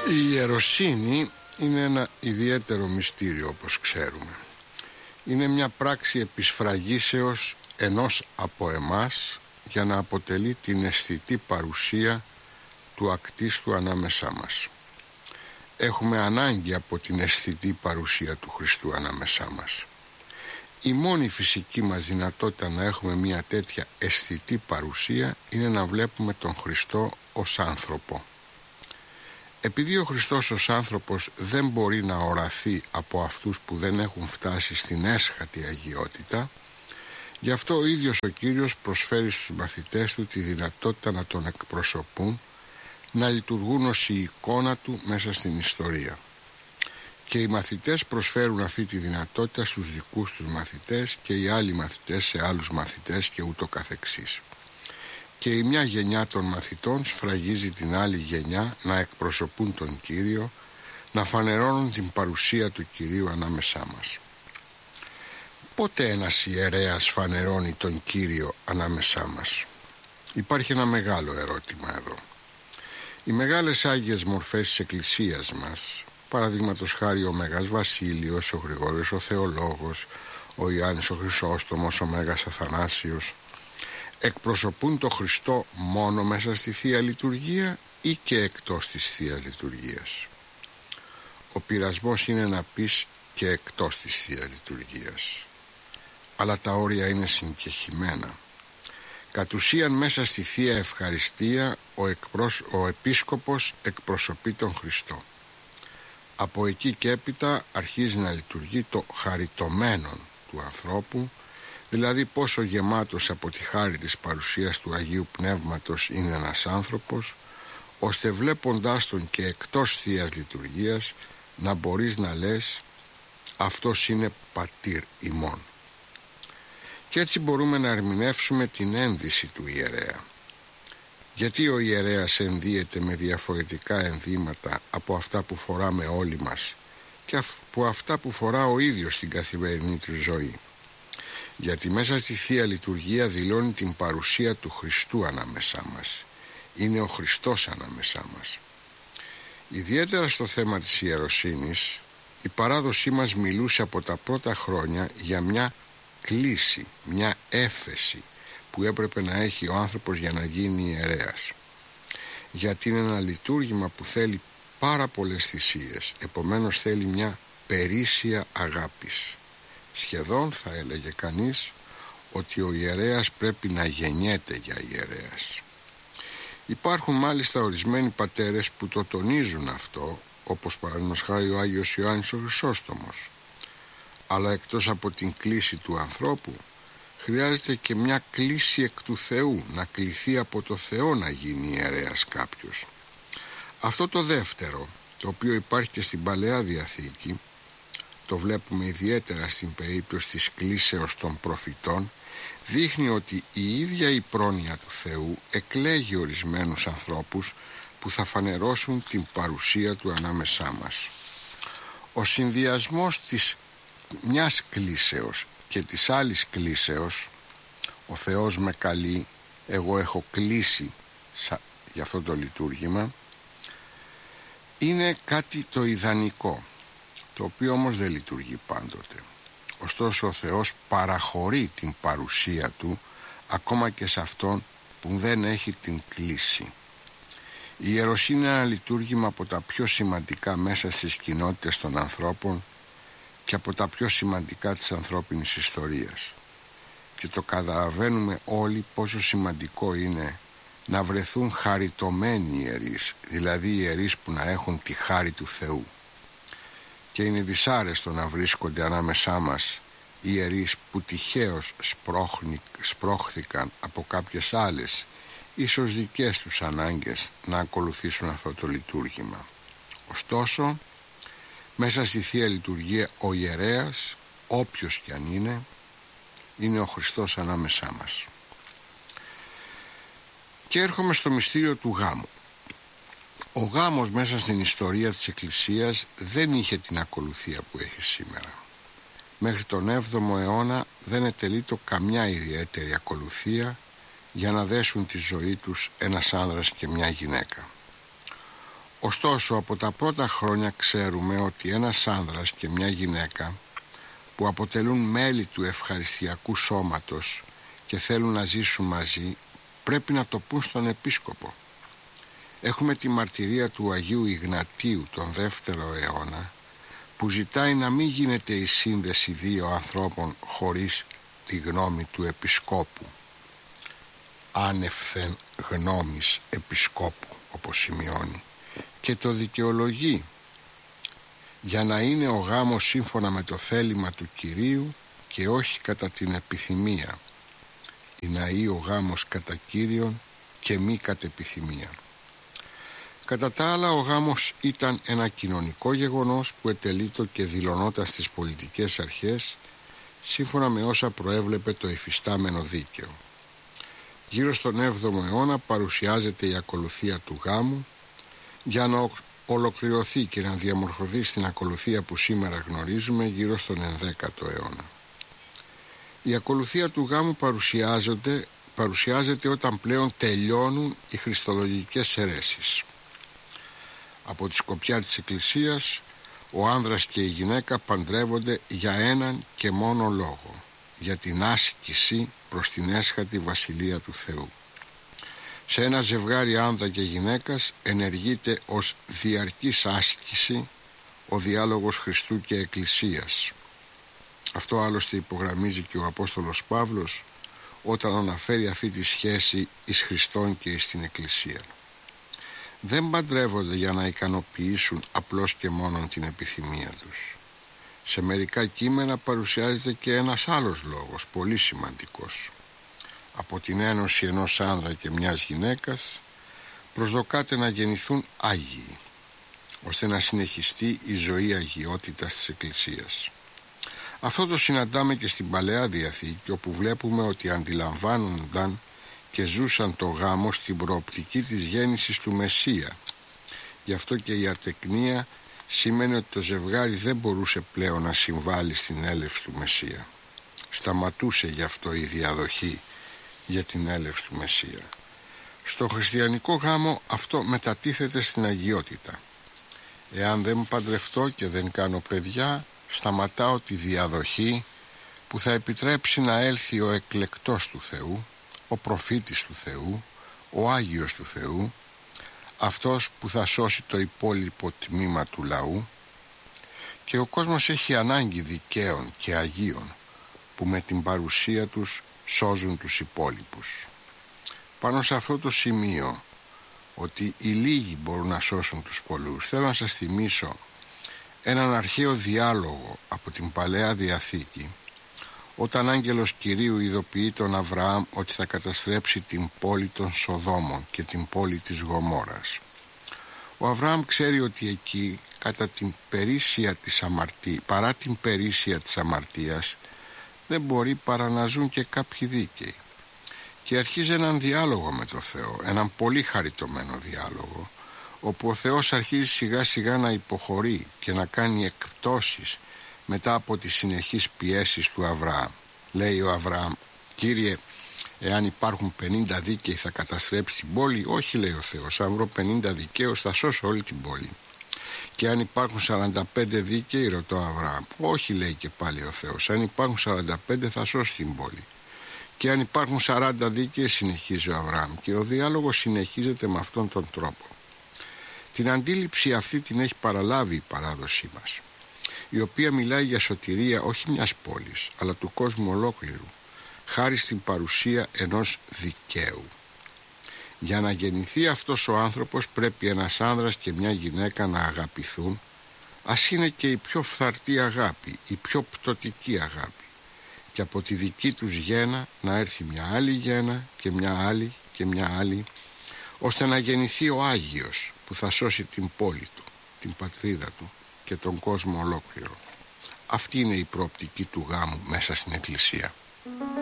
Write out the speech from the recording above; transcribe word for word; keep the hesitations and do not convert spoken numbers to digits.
Η ιεροσύνη είναι ένα ιδιαίτερο μυστήριο, όπως ξέρουμε. Είναι μια πράξη επισφραγίσεως ενός από εμάς για να αποτελεί την αισθητή παρουσία του ακτίστου ανάμεσά μας. Έχουμε ανάγκη από την αισθητή παρουσία του Χριστού ανάμεσά μας. Η μόνη φυσική μας δυνατότητα να έχουμε μια τέτοια αισθητή παρουσία είναι να βλέπουμε τον Χριστό ως άνθρωπο. Επειδή ο Χριστός ως άνθρωπος δεν μπορεί να οραθεί από αυτούς που δεν έχουν φτάσει στην έσχατη αγιότητα, γι' αυτό ο ίδιος ο Κύριος προσφέρει στους μαθητές του τη δυνατότητα να τον εκπροσωπούν, να λειτουργούν ως η εικόνα του μέσα στην ιστορία. Και οι μαθητές προσφέρουν αυτή τη δυνατότητα στους δικούς τους μαθητές και οι άλλοι μαθητές σε άλλους μαθητές και ούτω καθεξής. Και η μια γενιά των μαθητών σφραγίζει την άλλη γενιά να εκπροσωπούν τον Κύριο, να φανερώνουν την παρουσία του Κυρίου ανάμεσά μας. Πότε ένας ιερέας φανερώνει τον Κύριο ανάμεσά μας? Υπάρχει ένα μεγάλο ερώτημα εδώ. Οι μεγάλες άγιες μορφές της Εκκλησίας μας, παραδείγματος χάρη ο Μέγας Βασίλειος, ο Γρηγόριος ο Θεολόγος, ο Ιωάννης ο Χρυσόστομος, ο Μέγας Αθανάσιος, εκπροσωπούν το Χριστό μόνο μέσα στη Θεία Λειτουργία ή και εκτός της Θείας Λειτουργίας? Ο πειρασμός είναι να πεις και εκτός της Θείας Λειτουργίας, αλλά τα όρια είναι συγκεχημένα. Κατ' ουσίαν μέσα στη Θεία Ευχαριστία ο, εκπρόσ... ο Επίσκοπος εκπροσωπεί τον Χριστό. Από εκεί και έπειτα αρχίζει να λειτουργεί το χαριτωμένον του ανθρώπου, δηλαδή πόσο γεμάτος από τη χάρη της παρουσίας του Αγίου Πνεύματος είναι ένας άνθρωπος, ώστε βλέποντάς τον και εκτός Θείας Λειτουργίας να μπορείς να λες αυτός είναι πατήρ ημών. Και έτσι μπορούμε να ερμηνεύσουμε την ένδυση του ιερέα. Γιατί ο ιερέας ενδύεται με διαφορετικά ενδύματα από αυτά που φοράμε όλοι μας και από αυτά που φορά ο ίδιος στην καθημερινή του ζωή? Γιατί μέσα στη Θεία Λειτουργία δηλώνει την παρουσία του Χριστού ανάμεσά μας. Είναι ο Χριστός ανάμεσά μας. Ιδιαίτερα στο θέμα της ιεροσύνης, η παράδοσή μας μιλούσε από τα πρώτα χρόνια για μια κλίση, μια έφεση που έπρεπε να έχει ο άνθρωπος για να γίνει ιερέας. Γιατί είναι ένα λειτουργήμα που θέλει πάρα πολλές θυσίες, επομένως θέλει μια περίσσια αγάπης. Σχεδόν θα έλεγε κανείς ότι ο ιερέας πρέπει να γεννιέται για ιερέας. Υπάρχουν μάλιστα ορισμένοι πατέρες που το τονίζουν αυτό, όπως παραδείγματος χάρη ο Άγιος Ιωάννης ο Χρυσόστομος. Αλλά εκτός από την κλίση του ανθρώπου, χρειάζεται και μια κλίση εκ του Θεού, να κληθεί από το Θεό να γίνει ιερέας κάποιος. Αυτό το δεύτερο, το οποίο υπάρχει και στην Παλαιά Διαθήκη, το βλέπουμε ιδιαίτερα στην περίπτωση της κλίσεως των προφητών, δείχνει ότι η ίδια η πρόνοια του Θεού εκλέγει ορισμένους ανθρώπους που θα φανερώσουν την παρουσία του ανάμεσά μας. Ο συνδυασμός της μιας κλίσεως και της άλλης κλίσεως, ο Θεός με καλεί, εγώ έχω κλείσει για αυτό το λειτουργήμα, είναι κάτι το ιδανικό, το οποίο όμως δεν λειτουργεί πάντοτε. Ωστόσο ο Θεός παραχωρεί την παρουσία του ακόμα και σε αυτόν που δεν έχει την κλίση. Η ιεροσύνη είναι ένα λειτουργήμα από τα πιο σημαντικά μέσα στις κοινότητες των ανθρώπων και από τα πιο σημαντικά της ανθρώπινης ιστορίας. Και το καταλαβαίνουμε όλοι πόσο σημαντικό είναι να βρεθούν χαριτωμένοι ιερείς, δηλαδή ιερείς που να έχουν τη χάρη του Θεού. Και είναι δυσάρεστο να βρίσκονται ανάμεσά μας ιερείς που τυχαίως σπρώχθηκαν από κάποιες άλλες, ίσως δικές τους ανάγκες, να ακολουθήσουν αυτό το λειτουργήμα. Ωστόσο, μέσα στη Θεία Λειτουργία ο ιερέας, όποιος κι αν είναι, είναι ο Χριστός ανάμεσά μας. Και έρχομαι στο μυστήριο του γάμου. Ο γάμος μέσα στην ιστορία της Εκκλησίας δεν είχε την ακολουθία που έχει σήμερα. Μέχρι τον έβδομο αιώνα δεν ετελείτο καμιά ιδιαίτερη ακολουθία για να δέσουν τη ζωή τους ένας άνδρας και μια γυναίκα. Ωστόσο, από τα πρώτα χρόνια ξέρουμε ότι ένας άνδρας και μια γυναίκα που αποτελούν μέλη του ευχαριστιακού σώματος και θέλουν να ζήσουν μαζί, πρέπει να το πούν στον επίσκοπο. Έχουμε τη μαρτυρία του Αγίου Ιγνατίου τον δεύτερο αιώνα, που ζητάει να μην γίνεται η σύνδεση δύο ανθρώπων χωρίς τη γνώμη του επισκόπου. Άνευθεν γνώμης επισκόπου, όπως σημειώνει, και το δικαιολογεί, για να είναι ο γάμος σύμφωνα με το θέλημα του Κυρίου και όχι κατά την επιθυμία, ή να είναι ο γάμος κατά Κύριον και μη κατ' επιθυμία. Κατά τα άλλα, ο γάμος ήταν ένα κοινωνικό γεγονός που ετελείτο και δηλωνόταν στις πολιτικές αρχές σύμφωνα με όσα προέβλεπε το υφιστάμενο δίκαιο. Γύρω στον έβδομο αιώνα παρουσιάζεται η ακολουθία του γάμου για να ολοκληρωθεί και να διαμορφωθεί στην ακολουθία που σήμερα γνωρίζουμε γύρω στον ενδέκατο αιώνα. Η ακολουθία του γάμου παρουσιάζεται, παρουσιάζεται όταν πλέον τελειώνουν οι χριστολογικές αιρέσεις. Από τη σκοπιά της Εκκλησίας, ο άνδρας και η γυναίκα παντρεύονται για έναν και μόνο λόγο, για την άσκηση προς την έσχατη Βασιλεία του Θεού. Σε ένα ζευγάρι άνδρα και γυναίκας ενεργείται ως διαρκής άσκηση ο διάλογος Χριστού και Εκκλησίας. Αυτό άλλωστε υπογραμμίζει και ο Απόστολος Παύλος όταν αναφέρει αυτή τη σχέση εις Χριστόν και εις την Εκκλησία. Δεν παντρεύονται για να ικανοποιήσουν απλώς και μόνον την επιθυμία τους. Σε μερικά κείμενα παρουσιάζεται και ένας άλλος λόγος, πολύ σημαντικός. Από την ένωση ενός άνδρα και μιας γυναίκας προσδοκάται να γεννηθούν Άγιοι, ώστε να συνεχιστεί η ζωή αγιότητας της Εκκλησίας. Αυτό το συναντάμε και στην Παλαιά Διαθήκη, όπου βλέπουμε ότι αντιλαμβάνονταν και ζούσαν το γάμο στην προοπτική της γέννησης του Μεσσία. Γι' αυτό και η ατεκνία σήμαινε ότι το ζευγάρι δεν μπορούσε πλέον να συμβάλλει στην έλευση του Μεσσία. Σταματούσε γι' αυτό η διαδοχή για την έλευση του Μεσσία. Στο χριστιανικό γάμο αυτό μετατίθεται στην αγιότητα. Εάν δεν παντρευτώ και δεν κάνω παιδιά, σταματάω τη διαδοχή που θα επιτρέψει να έλθει ο εκλεκτός του Θεού, ο προφήτης του Θεού, ο Άγιος του Θεού, αυτός που θα σώσει το υπόλοιπο τμήμα του λαού, και ο κόσμος έχει ανάγκη δικαίων και αγίων που με την παρουσία τους σώζουν τους υπόλοιπους. Πάνω σε αυτό το σημείο, ότι οι λίγοι μπορούν να σώσουν τους πολλούς, θέλω να σας θυμίσω έναν αρχαίο διάλογο από την Παλαιά Διαθήκη, όταν άγγελος Κυρίου ειδοποιεί τον Αβραάμ ότι θα καταστρέψει την πόλη των Σοδόμων και την πόλη της Γομόρας. Ο Αβραάμ ξέρει ότι εκεί, κατά την περίσσια της αμαρτίας, παρά την περίσσια της αμαρτίας, δεν μπορεί παρά να ζουν και κάποιοι δίκαιοι. Και αρχίζει έναν διάλογο με τον Θεό, έναν πολύ χαριτωμένο διάλογο, όπου ο Θεός αρχίζει σιγά σιγά να υποχωρεί και να κάνει εκπτώσεις μετά από τις συνεχείς πιέσεις του Αβραάμ. Λέει ο Αβραάμ: «Κύριε, εάν υπάρχουν πενήντα δίκαιοι θα καταστρέψει την πόλη?» «Όχι», λέει ο Θεός, «αν βρω πενήντα δικαίους θα σώσω όλη την πόλη». «Και αν υπάρχουν σαράντα πέντε δίκαιοι?» ρωτώ ο Αβραάμ. «Όχι», λέει και πάλι ο Θεός, «αν υπάρχουν σαράντα πέντε θα σώσει την πόλη». «Και αν υπάρχουν σαράντα δίκαιοι?» συνεχίζει ο Αβραάμ, και ο διάλογος συνεχίζεται με αυτόν τον τρόπο. Την αντίληψη αυτή την έχει παραλάβει η παράδοσή μας, η οποία μιλάει για σωτηρία όχι μιας πόλης, αλλά του κόσμου ολόκληρου, χάρη στην παρουσία ενός δικαίου. Για να γεννηθεί αυτός ο άνθρωπος πρέπει ένας άνδρας και μια γυναίκα να αγαπηθούν, ας είναι και η πιο φθαρτή αγάπη, η πιο πτωτική αγάπη, και από τη δική τους γένα να έρθει μια άλλη γένα και μια άλλη και μια άλλη, ώστε να γεννηθεί ο Άγιος που θα σώσει την πόλη του, την πατρίδα του και τον κόσμο ολόκληρο. Αυτή είναι η προοπτική του γάμου μέσα στην Εκκλησία.